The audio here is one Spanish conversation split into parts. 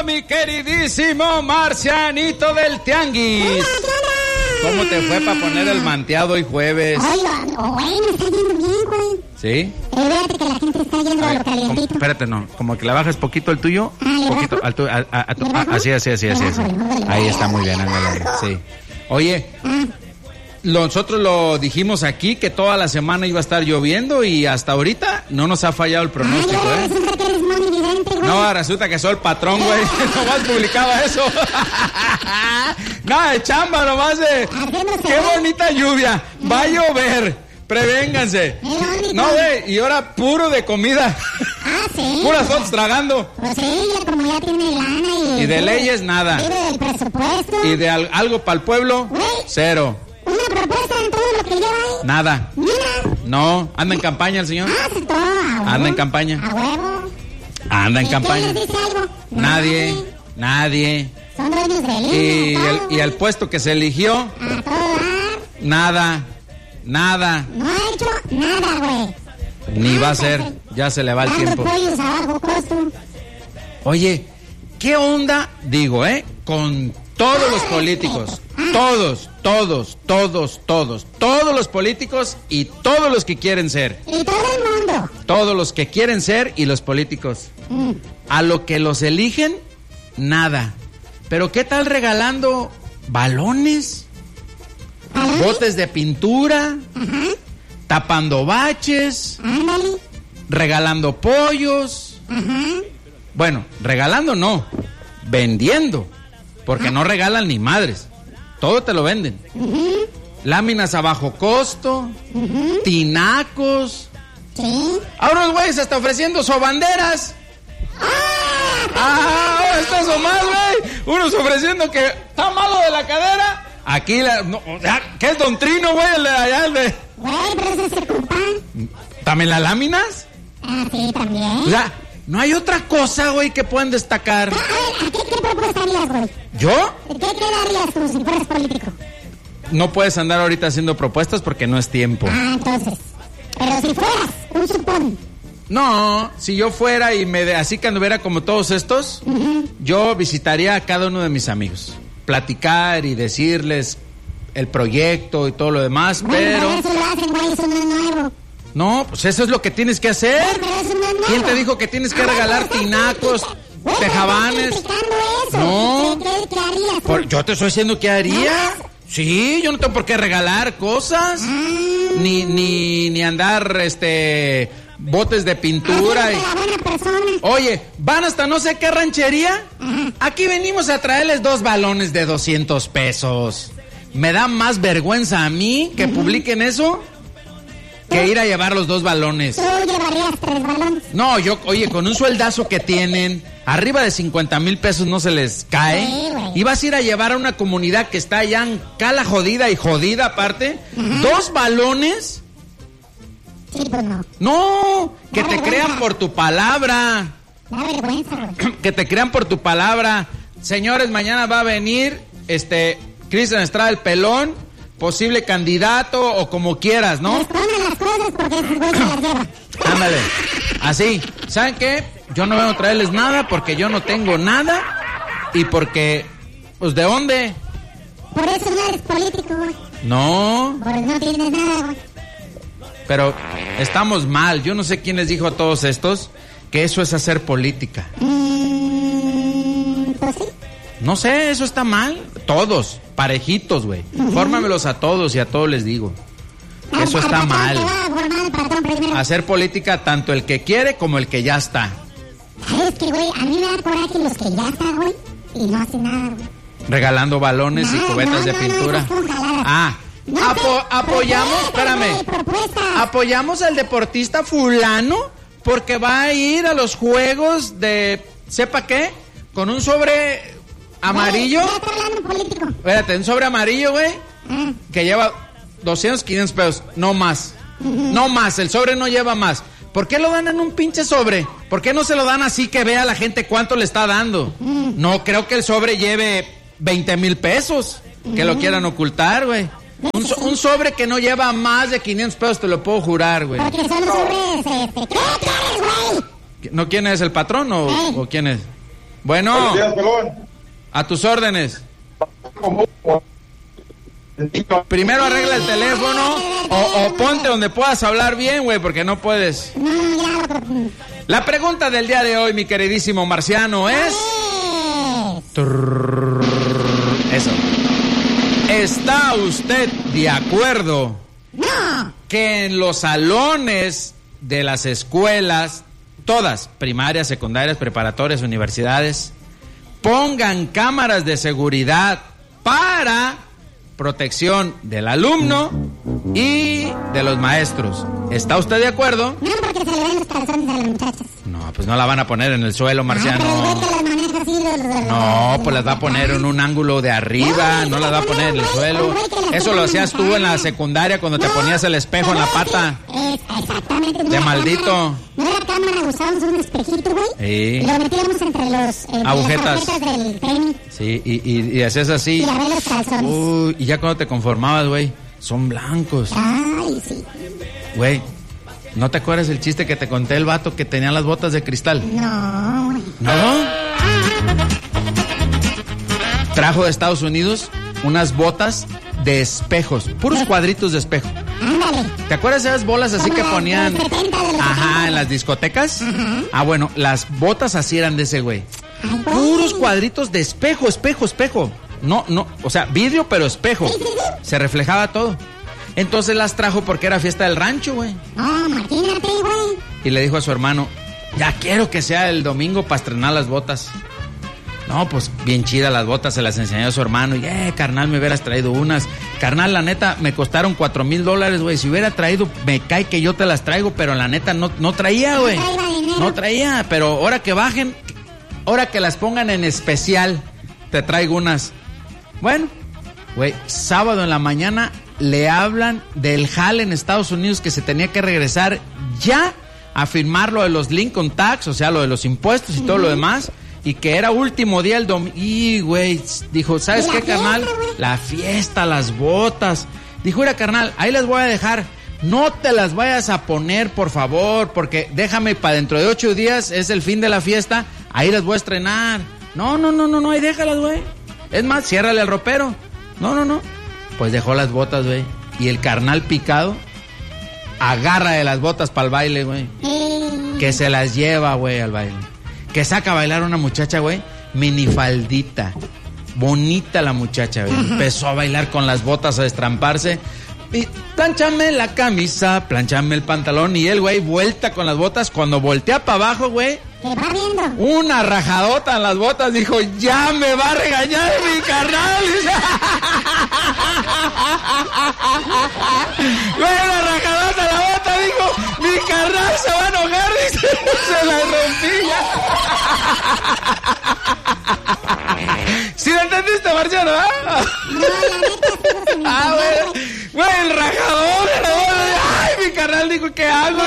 mi queridísimo Marcianito del Tianguis. ¿Cómo te fue para poner el manteado hoy jueves? Güey, me está yendo bien, güey. ¿Sí? Fíjate que la gente está yendo a lo calientito. Espérate, no, como que le bajas poquito el tuyo. Poquito, así. Ahí está muy bien, ándale. Sí. Oye, nosotros lo dijimos aquí que toda la semana iba a estar lloviendo y hasta ahorita no nos ha fallado el pronóstico, ¿eh? Resulta que eres muy evidente, güey. No, resulta que soy el patrón, güey. Nomás publicaba eso. Nada de chamba, nomás de... ¡Qué bonita lluvia! ¡Va a llover! ¡Prevénganse! No, güey, y ahora puro de comida. Sí. Puras fotos tragando. Pues sí, como ya tiene lana y de leyes, nada. Vive del presupuesto. Y de algo para el pueblo, cero. Una propuesta en todo lo que lleva ahí. Nada. Mira. No, anda en campaña el señor. Hace todo, a huevo. Anda en campaña. A huevo. Anda en campaña. ¿Quién les dice algo? Nadie. Son dueños de línea. Y el puesto que se eligió. A todo dar. Nada. No ha hecho nada, güey. Ni va a ser. Ya se le va el tiempo. Pollos a bajo costo. Oye, ¿qué onda? Digo, con todos los políticos. Todos los políticos y todos los que quieren ser. Y todo el mundo. Todos los que quieren ser y los políticos. A lo que los eligen, nada. Pero ¿qué tal regalando balones? Botes de pintura. Tapando baches. Ándale. Regalando pollos. Bueno, regalando no. Vendiendo. Porque no regalan ni madres. Todo te lo venden. Láminas a bajo costo. Tinacos. Sí. Ahora los güeyes están ofreciendo sobanderas. Ahora estás o más, güey. Unos ofreciendo que está malo de la cadera. Aquí, ¿qué es Don Trino, güey? El de allá, el de... Güey, pero ese es el compa. ¿También las láminas? Sí, también. O sea, no hay otra cosa, güey, que puedan destacar. A ver, ¿qué propuesta harías, güey? ¿Yo? ¿Qué harías tú si fueras político? No puedes andar ahorita haciendo propuestas porque no es tiempo. Entonces. Pero si fueras, un supón. No, si yo fuera y así que anduviera como todos estos, yo visitaría a cada uno de mis amigos. Platicar y decirles el proyecto y todo lo demás, pero... Eso lo hacen, güey, eso no es nuevo. No, pues eso es lo que tienes que hacer. Pero eso no es nuevo. ¿Quién te dijo que tienes que regalar tinacos, tejabanes? No. ¿Qué harías tú? Yo te estoy diciendo qué haría. Sí, yo no tengo por qué regalar cosas. Ni andar, botes de pintura. Oye, ¿van hasta no sé qué ranchería? Aquí venimos a traerles 2 balones de 200 pesos. Me da más vergüenza a mí que publiquen eso que ir a llevar los 2 balones. ¿Tú llevarías 3 balones? No, oye, con un sueldazo que tienen, arriba de 50,000 pesos no se les cae. Sí, güey. Y vas a ir a llevar a una comunidad que está allá en cala jodida y jodida aparte. 2 balones. Sí, pues no. No, que Da te vergüenza. crean por tu palabra. Da vergüenza, güey. Que te crean por tu palabra. Señores, mañana va a venir Cristian Estrada el Pelón, posible candidato o como quieras, ¿no? Escondan las cosas porque ese güey se las lleva. Ándale, así. ¿Saben qué? Yo no vengo a traerles nada porque yo no tengo nada y porque, pues, ¿de dónde? Por eso no eres político, güey. No, Porque no tienes nada, güey. pero estamos mal. Yo no sé quién les dijo a todos estos que eso es hacer política. Pues sí. No sé, eso está mal. Todos, parejitos, güey. Fórmamelos a todos y a todos les digo. Eso está mal. Hacer política tanto el que quiere como el que ya está. ¿Sabes qué, güey? A mí me da coraje los que ya están, güey, y no hacen nada, güey. Regalando balones y cubetas de pintura. Apoyamos, espérame. Apoyamos al deportista fulano porque va a ir a los juegos de, ¿sepa qué? Con un sobre amarillo. Ya está hablando político. Espérate, un sobre amarillo, güey, que lleva 200, 500 pesos, no más. No más, el sobre no lleva más. ¿Por qué lo dan en un pinche sobre? ¿Por qué no se lo dan así que vea la gente cuánto le está dando? No creo que el sobre lleve 20,000 pesos. Que lo quieran ocultar, güey. Un sobre que no lleva más de 500 pesos, te lo puedo jurar, güey. Porque son sobres, ¿qué quieres, güey? ¿No quién es el patrón o quién es? Bueno. Buenos días, pelón. A tus órdenes. Primero arregla el teléfono o ponte donde puedas hablar bien, güey, porque no puedes. La pregunta del día de hoy, mi queridísimo marciano, es... Eso. ¿Está usted de acuerdo que en los salones de las escuelas, todas, primarias, secundarias, preparatorias, universidades, pongan cámaras de seguridad para protección del alumno y de los maestros? ¿Está usted de acuerdo? No, porque se le ven los calzones a las muchachas. No, pues no la van a poner en el suelo, marciano. No, pues las va a poner en un ángulo de arriba, no las va a poner en el suelo. Eso lo hacías tú en la secundaria cuando te ponías el espejo en la pata. Exactamente. De maldito. No era cámara, usábamos un espejito, güey. Sí. Y lo metíamos entre los agujetas del tenis. Sí, y hacías así. Y a ver los calzones. Uy, y ya cuando te conformabas, güey, son blancos. Ay, sí. Güey, ¿no te acuerdas el chiste que te conté el vato que tenía las botas de cristal? No, güey. ¿No? Trajo de Estados Unidos unas botas de espejos, puros cuadritos de espejo. Ándale. ¿Te acuerdas de esas bolas así que ponían? Ajá, en las discotecas. Ah, bueno, las botas así eran de ese güey. Puros cuadritos de espejo, espejo. No, o sea, vidrio pero espejo. Se reflejaba todo. Entonces las trajo porque era fiesta del rancho, güey. No, imagínate, güey. Y le dijo a su hermano, ya quiero que sea el domingo para estrenar las botas. No, pues bien chidas las botas, se las enseñó a su hermano. Y, carnal, me hubieras traído unas. Carnal, la neta, me costaron $4,000, güey. Si hubiera traído, me cae que yo te las traigo, pero la neta no traía, güey. No traía, pero ahora que bajen, ahora que las pongan en especial, te traigo unas. Bueno, güey, sábado en la mañana le hablan del jale en Estados Unidos que se tenía que regresar ya a firmar lo de los Lincoln Tax, o sea, lo de los impuestos y todo lo demás. Y que era último día el domingo. Y, güey, dijo, ¿sabes qué, carnal? La fiesta, las botas. Dijo, mira, carnal, ahí las voy a dejar. No te las vayas a poner, por favor, porque déjame para dentro de 8 días, es el fin de la fiesta, ahí las voy a estrenar. No, ahí déjalas, güey. Es más, ciérrale al ropero. No. Pues dejó las botas, güey. Y el carnal picado agarra de las botas para el baile, güey. Que se las lleva, güey, al baile. Que saca a bailar una muchacha, güey, minifaldita. Bonita la muchacha, güey. Empezó a bailar con las botas, a destramparse. Y planchame la camisa, planchame el pantalón. Y él, güey, vuelta con las botas. Cuando voltea para abajo, güey, ¿qué va viendo? Una rajadota en las botas. Dijo, ya me va a regañar mi carnal. Güey, una rajadota en la bota. Dijo, mi carnal se va a enojar. Dice, se la rompí ya. ¿Sí lo entendiste, Marciano? No, la neta, güey, el rajador. Ay, mi carnal dijo, ¿qué hago?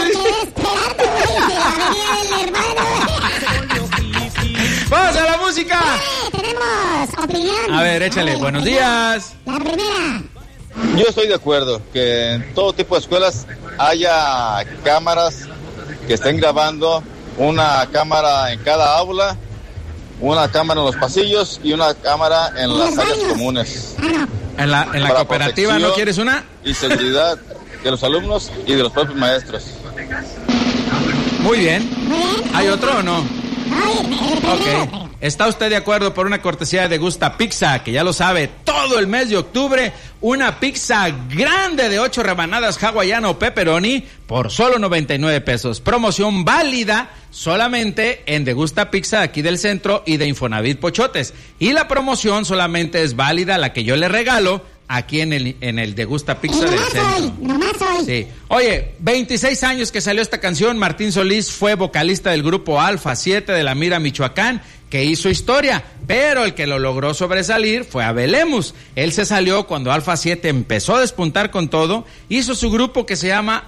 ¡Vamos a la música! Tenemos opinión. A ver, échale. Buenos días. La primera. Yo estoy de acuerdo que en todo tipo de escuelas haya cámaras que estén grabando, una cámara en cada aula, una cámara en los pasillos y una cámara en las áreas comunes. En la cooperativa, ¿no quieres una? Y seguridad de los alumnos y de los propios maestros. Muy bien. ¿Hay otro o no? Ok. ¿Está usted de acuerdo por una cortesía de Degusta Pizza, que ya lo sabe, todo el mes de octubre, una pizza grande de 8 rebanadas hawaiana o pepperoni por solo 99 pesos? Promoción válida solamente en Degusta Pizza aquí del centro y de Infonavit Pochotes. Y la promoción solamente es válida, la que yo le regalo, aquí en el Degusta Pizza del centro. Nomás hoy. Sí. Oye, 26 años que salió esta canción. Martín Solís fue vocalista del grupo Alfa 7 de La Mira, Michoacán, que hizo historia, pero el que lo logró sobresalir fue Abel Lemus. Él se salió cuando Alfa 7 empezó a despuntar con todo, hizo su grupo que se llamaba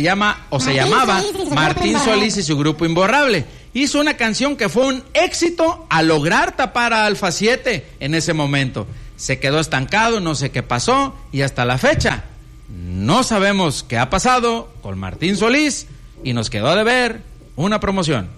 Martín Solís y su grupo Imborrable. Hizo una canción que fue un éxito a lograr tapar a Alfa 7 en ese momento. Se quedó estancado, no sé qué pasó, y hasta la fecha no sabemos qué ha pasado con Martín Solís, y nos quedó de ver una promoción.